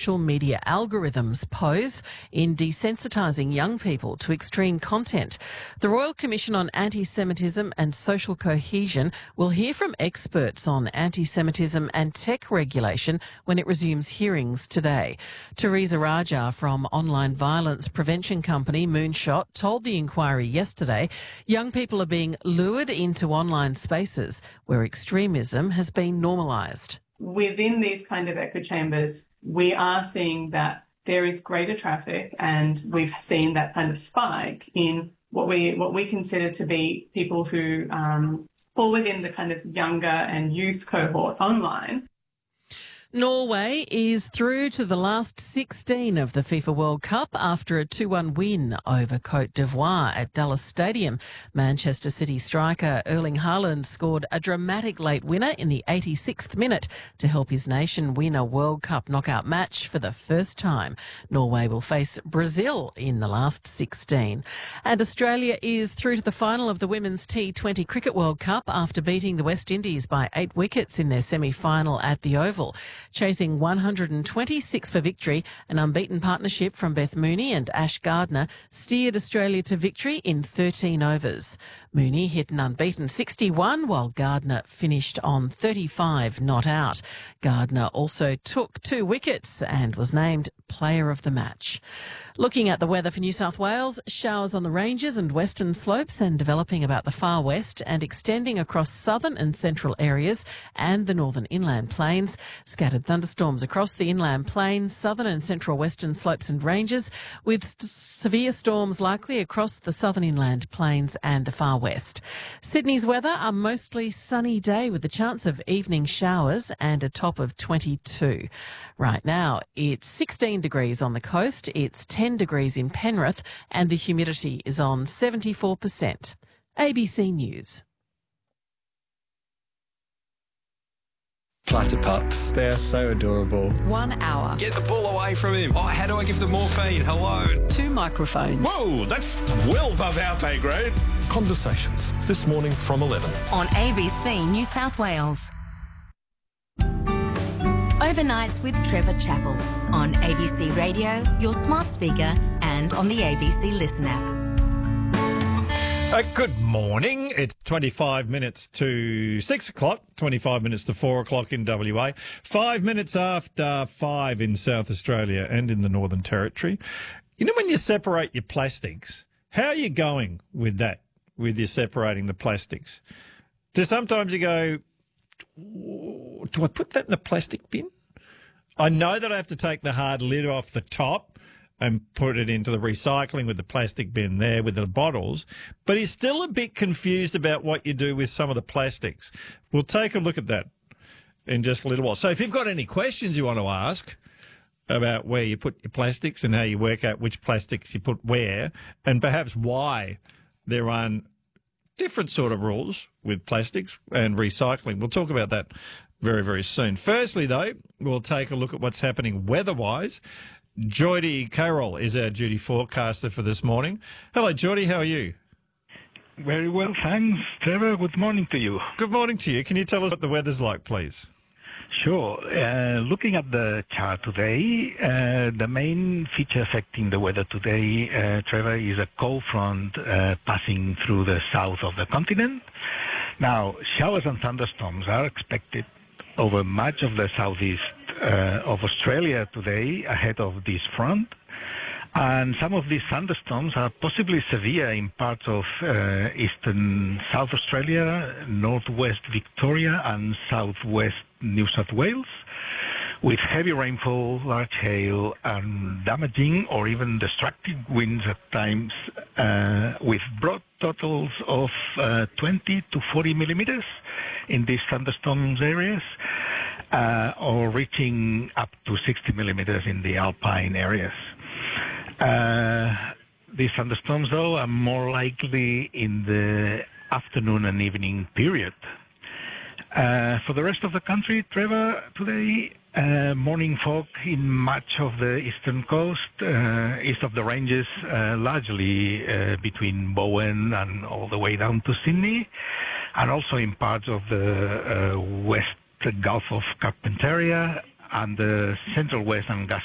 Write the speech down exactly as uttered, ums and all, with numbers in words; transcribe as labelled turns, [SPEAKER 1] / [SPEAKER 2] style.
[SPEAKER 1] social media algorithms pose in desensitising young people to extreme content. The Royal Commission on Anti-Semitism and Social Cohesion will hear from experts on anti-Semitism and tech regulation when it resumes hearings today. Teresa Raja from online violence prevention company Moonshot told the inquiry yesterday young people are being lured into online spaces where extremism has been normalised.
[SPEAKER 2] Within these kind of echo chambers, we are seeing that there is greater traffic, and we've seen that kind of spike in what we what we consider to be people who um, fall within the kind of younger and youth cohort online.
[SPEAKER 1] Norway is through to the last sixteen of the FIFA World Cup after a two one win over Cote d'Ivoire at Dulles Stadium. Manchester City striker Erling Haaland scored a dramatic late winner in the eighty-sixth minute to help his nation win a World Cup knockout match for the first time. Norway will face Brazil in the last sixteen. And Australia is through to the final of the Women's T twenty Cricket World Cup after beating the West Indies by eight wickets in their semi-final at the Oval. Chasing one hundred twenty-six for victory, an unbeaten partnership from Beth Mooney and Ash Gardner steered Australia to victory in thirteen overs. Mooney hit an unbeaten sixty-one, while Gardner finished on thirty-five not out. Gardner also took two wickets and was named Player of the Match. Looking at the weather for New South Wales, showers on the ranges and western slopes and developing about the far west and extending across southern and central areas and the northern inland plains. Scattered thunderstorms across the inland plains, southern and central western slopes and ranges, with st- severe storms likely across the southern inland plains and the far west. Sydney's weather, a mostly sunny day with the chance of evening showers and a top of twenty-two. Right now, it's sixteen degrees on the coast, it's ten degrees in Penrith, and the humidity is on seventy-four percent. A B C News.
[SPEAKER 3] Platter pups, they're so adorable.
[SPEAKER 4] One hour.
[SPEAKER 5] Get the ball away from him. Oh, how do I give the morphine? Hello.
[SPEAKER 4] Two microphones.
[SPEAKER 6] Whoa, that's well above our pay grade.
[SPEAKER 7] Conversations, this morning from eleven.
[SPEAKER 8] On A B C New South Wales. Overnights with Trevor Chappell on A B C Radio, your smart speaker, and on the A B C Listen app.
[SPEAKER 6] Uh, good morning. It's twenty-five minutes to six o'clock, twenty-five minutes to four o'clock in W A, five minutes after five in South Australia and in the Northern Territory. You know, when you separate your plastics, how are you going with that, with you separating the plastics? Do sometimes you go, do I put that in the plastic bin? I know that I have to take the hard lid off the top and put it into the recycling with the plastic bin there with the bottles, but he's still a bit confused about what you do with some of the plastics. We'll take a look at that in just a little while. So if you've got any questions you want to ask about where you put your plastics and how you work out which plastics you put where, and perhaps why there are different sort of rules with plastics and recycling, we'll talk about that very, very soon. Firstly, though, we'll take a look at what's happening weather-wise. Geordie Carroll is our duty forecaster for this morning. Hello, Geordie. How are you?
[SPEAKER 9] Very well, thanks, Trevor. Good morning to you.
[SPEAKER 6] Good morning to you. Can you tell us what the weather's like, please?
[SPEAKER 9] Sure. Uh, looking at the chart today, uh, the main feature affecting the weather today, uh, Trevor, is a cold front uh, passing through the south of the continent. Now, showers and thunderstorms are expected over much of the southeast uh, of Australia today ahead of this front. And some of these thunderstorms are possibly severe in parts of uh, eastern South Australia, northwest Victoria and southwest New South Wales, with heavy rainfall, large hail and damaging or even destructive winds at times, uh, with broad totals of uh, twenty to forty millimetres in these thunderstorms areas, uh, or reaching up to sixty millimetres in the alpine areas. Uh, these thunderstorms, though, are more likely in the afternoon and evening period. Uh, for the rest of the country, Trevor, today, uh, morning fog in much of the eastern coast, uh, east of the ranges, uh, largely uh, between Bowen and all the way down to Sydney, and also in parts of the uh, west Gulf of Carpentaria and the central west and